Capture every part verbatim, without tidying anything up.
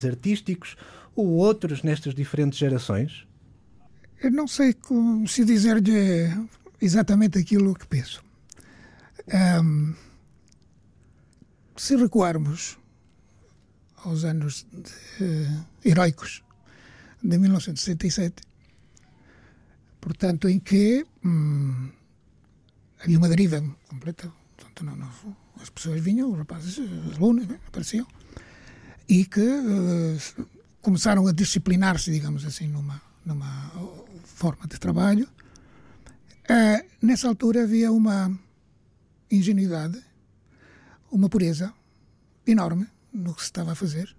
artísticos ou outros nestas diferentes gerações? Eu não sei como se dizer-lhe exatamente aquilo que penso. Um, se recuarmos aos anos de, uh, heroicos de mil novecentos e sessenta e sete, portanto, em que hum, havia uma deriva completa, portanto, não, não, as pessoas vinham, os rapazes, os alunos, apareciam, e que uh, começaram a disciplinar-se, digamos assim, numa, numa forma de trabalho. Uh, nessa altura havia uma ingenuidade, uma pureza enorme no que se estava a fazer.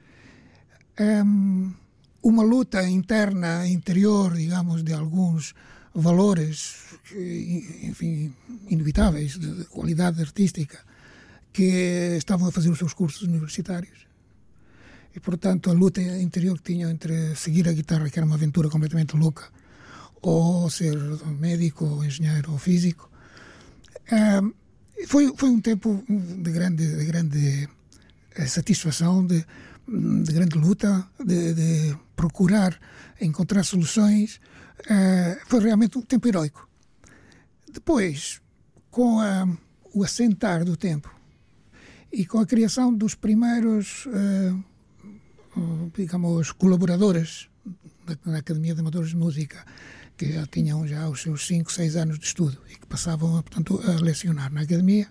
Um, uma luta interna, interior, digamos, de alguns valores, enfim, inevitáveis, de qualidade artística, que estavam a fazer os seus cursos universitários. E, portanto, a luta interior que tinham entre seguir a guitarra, que era uma aventura completamente louca, ou ser médico, ou engenheiro, ou físico. Um, foi, foi um tempo de grande, de grande satisfação, de, de grande luta, de, de procurar encontrar soluções. Uh, foi realmente um tempo heroico. Depois, com a, o assentar do tempo e com a criação dos primeiros, uh, digamos, colaboradores na Academia de Amadores de Música, que já tinham já os seus cinco, seis anos de estudo e que passavam, portanto, a lecionar na Academia,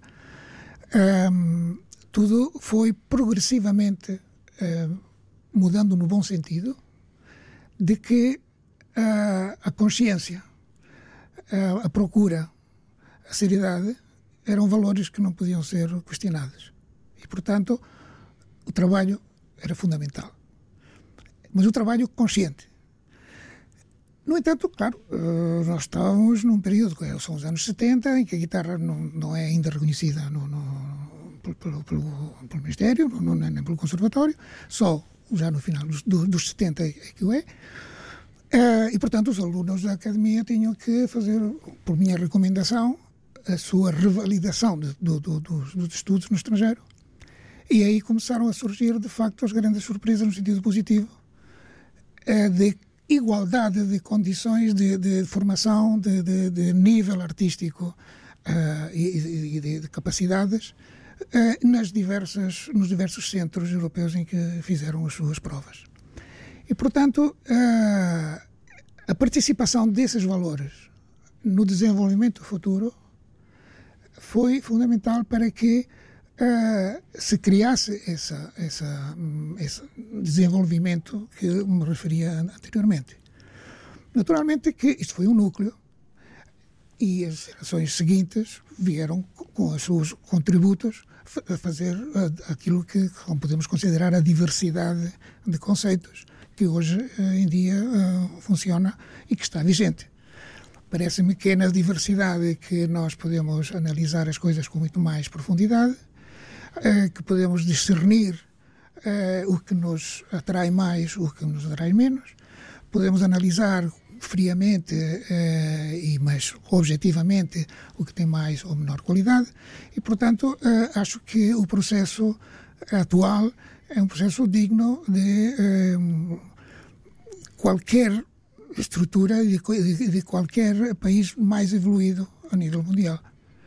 um, tudo foi progressivamente uh, mudando no bom sentido, de que uh, a consciência, uh, a procura, a seriedade eram valores que não podiam ser questionados. E, portanto, o trabalho era fundamental. Mas o trabalho consciente. No entanto, claro, nós estávamos num período, são os anos setenta, em que a guitarra não, não é ainda reconhecida no, no, pelo, pelo, pelo Ministério, não, nem pelo Conservatório, só já no final dos, dos setenta é que o é. E, portanto, os alunos da Academia tinham que fazer, por minha recomendação, a sua revalidação de, do, do, dos, dos estudos no estrangeiro. E aí começaram a surgir, de facto, as grandes surpresas no sentido positivo, de igualdade de condições de, de formação, de, de, de nível artístico uh, e, e de, de capacidades uh, nas diversas, nos diversos centros europeus em que fizeram as suas provas. E, portanto, uh, a participação desses valores no desenvolvimento futuro foi fundamental para que Uh, se criasse essa, essa, esse desenvolvimento que me referia anteriormente. Naturalmente que isto foi um núcleo e as gerações seguintes vieram com os seus contributos a fazer aquilo que podemos considerar a diversidade de conceitos que hoje em dia uh, funciona e que está vigente. Parece-me que é na diversidade que nós podemos analisar as coisas com muito mais profundidade, que podemos discernir uh, o que nos atrai mais, o que nos atrai menos. Podemos analisar friamente uh, e mais objetivamente o que tem mais ou menor qualidade. E, portanto, uh, acho que o processo atual é um processo digno de uh, qualquer estrutura e de, de qualquer país mais evoluído a nível mundial.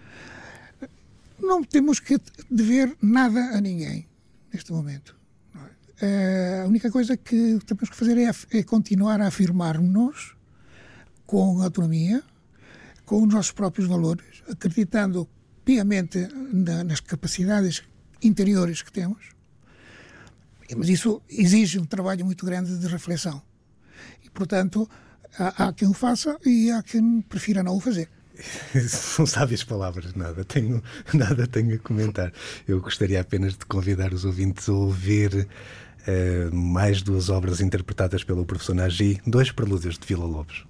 Não temos que dever nada a ninguém neste momento. A única coisa que temos que fazer é, é continuar a afirmar-nos com autonomia, com os nossos próprios valores, acreditando piamente na, nas capacidades interiores que temos. Mas isso exige um trabalho muito grande de reflexão. E, portanto, há, há quem o faça e há quem prefira não o fazer. São sábias palavras, nada tenho, nada tenho a comentar. Eu gostaria apenas de convidar os ouvintes a ouvir uh, mais duas obras interpretadas pelo professor Nagy, dois prelúdios de Villa-Lobos.